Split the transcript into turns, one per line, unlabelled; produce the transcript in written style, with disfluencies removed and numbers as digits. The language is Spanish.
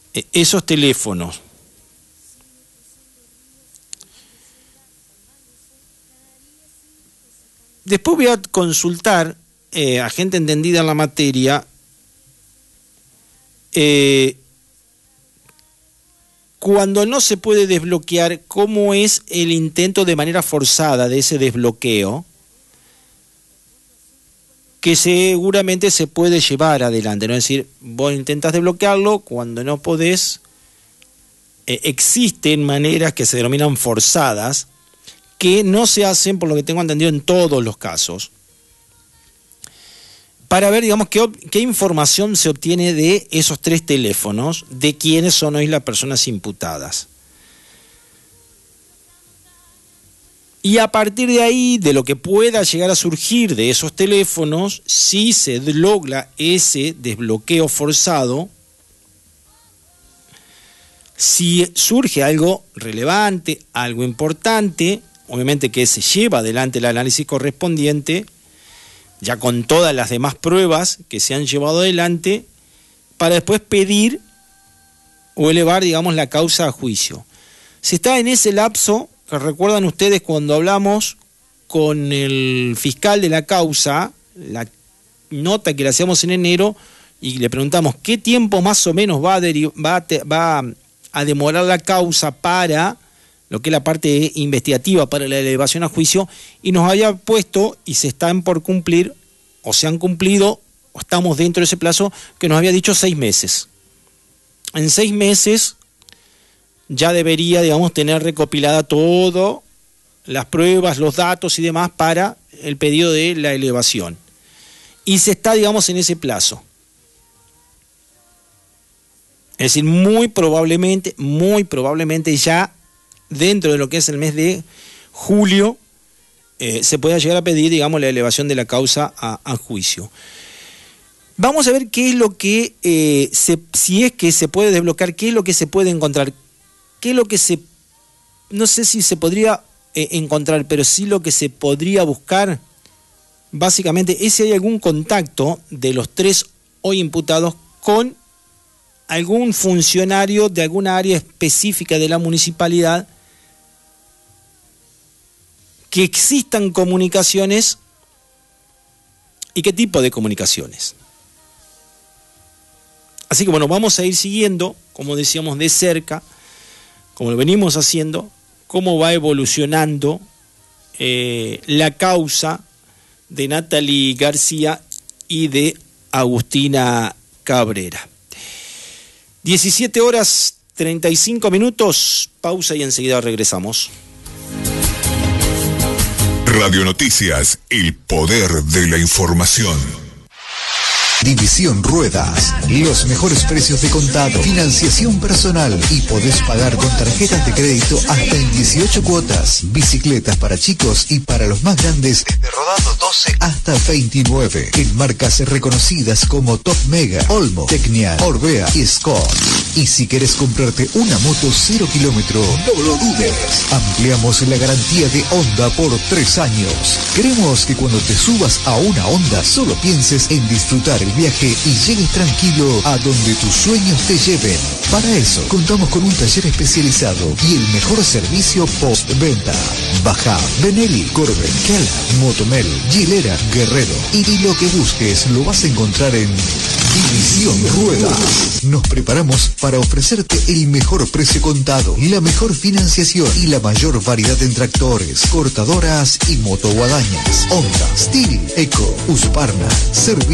esos teléfonos. Después voy a consultar a gente entendida en la materia cuando no se puede desbloquear, cómo es el intento de manera forzada de ese desbloqueo, que seguramente se puede llevar adelante, ¿no? Es decir, vos intentás desbloquearlo, cuando no podés, existen maneras que se denominan forzadas, que no se hacen, por lo que tengo entendido, en todos los casos, para ver, digamos, qué información se obtiene de esos 3 teléfonos, de quiénes son hoy las personas imputadas. Y a partir de ahí, de lo que pueda llegar a surgir de esos teléfonos, si se logra ese desbloqueo forzado, si surge algo relevante, algo importante, obviamente que se lleva adelante el análisis correspondiente, ya con todas las demás pruebas que se han llevado adelante, para después pedir o elevar, digamos, la causa a juicio. Si está en ese lapso, que recuerdan ustedes cuando hablamos con el fiscal de la causa, la nota que le hacíamos en enero, y le preguntamos qué tiempo más o menos va a demorar la causa para lo que es la parte investigativa, para la elevación a juicio, y nos había puesto, y se están por cumplir, o se han cumplido, o estamos dentro de ese plazo, que nos había dicho 6 meses. En 6 meses ya debería, digamos, tener recopilada todas las pruebas, los datos y demás para el pedido de la elevación. Y se está, digamos, en ese plazo. Es decir, muy probablemente ya dentro de lo que es el mes de julio, se pueda llegar a pedir, digamos, la elevación de la causa a juicio. Vamos a ver qué es lo que, si es que se puede desbloquear, qué es lo que se puede encontrar, qué es lo que no sé si se podría encontrar, pero sí lo que se podría buscar, básicamente, es si hay algún contacto de los 3 hoy imputados con algún funcionario de alguna área específica de la municipalidad, que existan comunicaciones y qué tipo de comunicaciones. Así que bueno, vamos a ir siguiendo, como decíamos, de cerca, como lo venimos haciendo, cómo va evolucionando la causa de Natalie García y de Agustina Cabrera. 17:35, pausa y enseguida regresamos.
Radio Noticias, el poder de la información.
División Ruedas, los mejores precios de contado, financiación personal y podés pagar con tarjetas de crédito hasta en 18 cuotas. Bicicletas para chicos y para los más grandes, de rodado 12 hasta 29. En marcas reconocidas como Top Mega, Olmo, Tecnia, Orbea y Scott. Y si querés comprarte una moto 0 kilómetro, no lo dudes. Ampliamos la garantía de Honda por 3 años. Queremos que cuando te subas a una Honda solo pienses en disfrutar el viaje y llegues tranquilo a donde tus sueños te lleven. Para eso, contamos con un taller especializado y el mejor servicio postventa. Baja Benelli, Corben, Kela, Motomel, Gilera, Guerrero. Y lo que busques lo vas a encontrar en División Ruedas. Nos preparamos para ofrecerte el mejor precio contado, la mejor financiación y la mayor variedad en tractores, cortadoras y motoguadañas. Honda, Steel, Eco, Husqvarna,